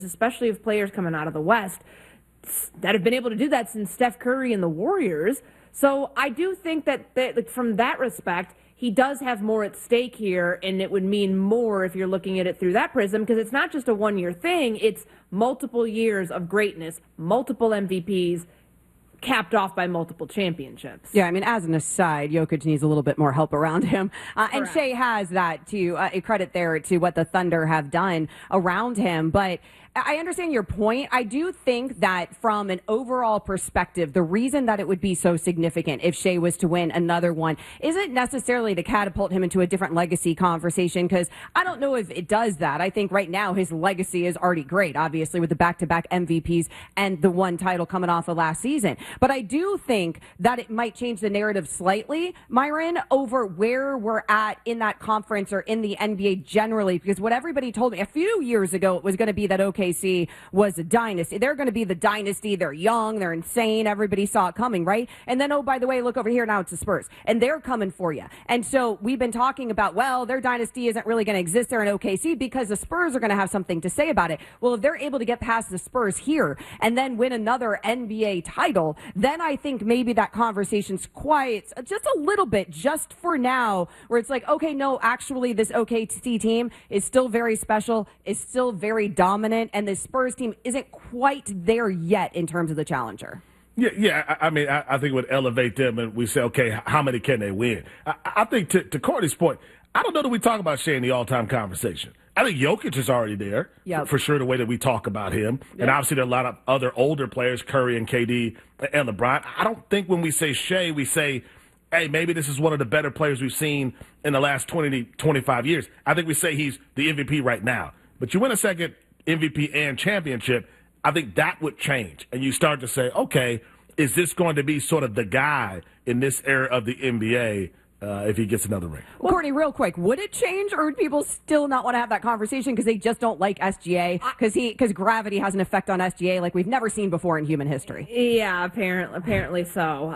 especially of players coming out of the West, that have been able to do that since Steph Curry and the Warriors. So I do think that from that respect, he does have more at stake here, and it would mean more if you're looking at it through that prism, because it's not just a one-year thing. It's multiple years of greatness, multiple MVPs, capped off by multiple championships. Yeah, I mean, as an aside, Jokic needs a little bit more help around him. And Shai has that, to a credit there to what the Thunder have done around him. But I understand your point. I do think that from an overall perspective, the reason that it would be so significant if Shai was to win another one isn't necessarily to catapult him into a different legacy conversation, because I don't know if it does that. I think right now his legacy is already great, obviously, with the back-to-back MVPs and the one title coming off of last season. But I do think that it might change the narrative slightly, Myron, over where we're at in that conference or in the NBA generally, because what everybody told me a few years ago, it was going to be that OKC was a dynasty. They're going to be the dynasty. They're young. They're insane. Everybody saw it coming, right? And then, oh, by the way, look over here. Now it's the Spurs. And they're coming for you. And so we've been talking about, well, their dynasty isn't really going to exist there in OKC because the Spurs are going to have something to say about it. Well, if they're able to get past the Spurs here and then win another NBA title, then I think maybe that conversation's quiet just a little bit, just for now, where it's like, okay, no, actually this OKC team is still very special, is still very dominant, and the Spurs team isn't quite there yet in terms of the challenger. Yeah. I mean, I think it would elevate them, and we say, okay, how many can they win? I think to Courtney's point, I don't know that we talk about Shai in the all-time conversation. I think Jokic is already there, for sure, the way that we talk about him. Yep. And obviously there are a lot of other older players, Curry and KD and LeBron. I don't think when we say Shai, we say, hey, maybe this is one of the better players we've seen in the last 20 to 25 years. I think we say he's the MVP right now. But you win a second MVP and championship, I think that would change. And you start to say, okay, is this going to be sort of the guy in this era of the NBA if he gets another ring? Well, Courtney, real quick, would it change, or would people still not want to have that conversation because they just don't like SGA? Because gravity has an effect on SGA like we've never seen before in human history. Yeah, apparently so.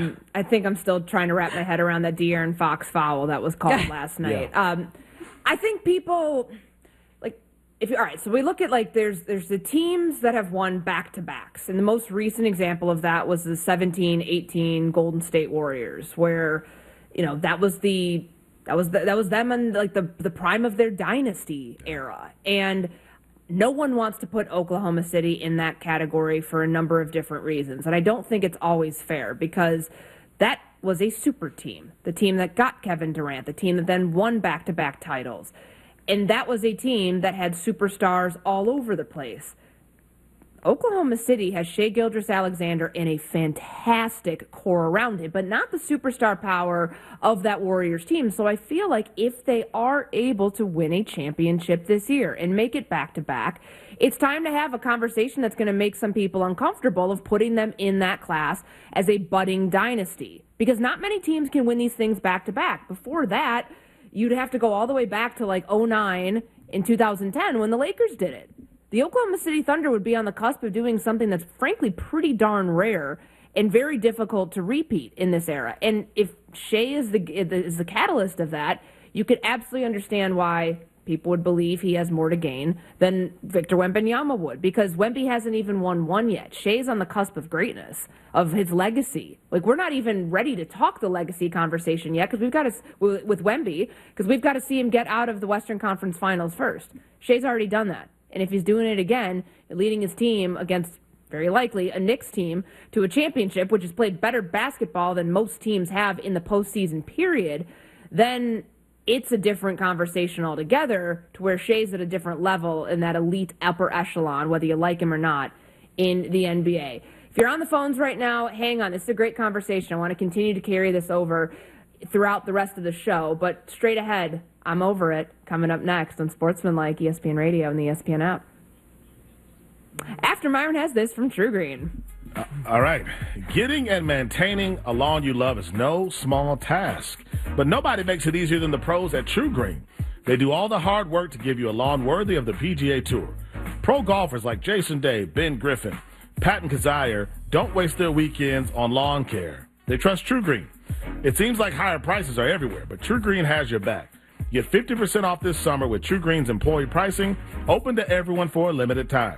I think I'm still trying to wrap my head around that De'Aaron Fox foul that was called last night. Yeah. I think people, all right, so we look at, there's the teams that have won back-to-backs, and the most recent example of that was the 17-18 Golden State Warriors, where that was them in the prime of their dynasty era. And no one wants to put Oklahoma City in that category for a number of different reasons. And I don't think it's always fair, because that was a super team, the team that got Kevin Durant, the team that then won back-to-back titles. And that was a team that had superstars all over the place. Oklahoma City has Shai Gilgeous-Alexander and a fantastic core around him, but not the superstar power of that Warriors team. So I feel like if they are able to win a championship this year and make it back-to-back, it's time to have a conversation that's going to make some people uncomfortable of putting them in that class as a budding dynasty. Because not many teams can win these things back-to-back. Before that, you'd have to go all the way back to 2009 and 2010 when the Lakers did it. The Oklahoma City Thunder would be on the cusp of doing something that's frankly pretty darn rare and very difficult to repeat in this era. And if Shai is the catalyst of that, you could absolutely understand why people would believe he has more to gain than Victor Wembanyama would, because Wemby hasn't even won one yet. Shai's on the cusp of greatness, of his legacy. We're not even ready to talk the legacy conversation yet, because we've got to, with Wemby, because we've got to see him get out of the Western Conference Finals first. Shai's already done that. And if he's doing it again, leading his team against, very likely, a Knicks team to a championship, which has played better basketball than most teams have in the postseason period, then it's a different conversation altogether, to where Shai's at a different level in that elite upper echelon, whether you like him or not, in the NBA. If you're on the phones right now, hang on. This is a great conversation. I want to continue to carry this over throughout the rest of the show, but straight ahead, I'm over it. Coming up next on Sportsmanlike, ESPN Radio, and the ESPN app. After Myron has this from True Green. All right. Getting and maintaining a lawn you love is no small task, but nobody makes it easier than the pros at True Green. They do all the hard work to give you a lawn worthy of the PGA Tour. Pro golfers like Jason Day, Ben Griffin, Patton Kizzire don't waste their weekends on lawn care. They trust True Green. It seems like higher prices are everywhere, but True Green has your back. Get 50% off this summer with True Green's employee pricing, open to everyone for a limited time.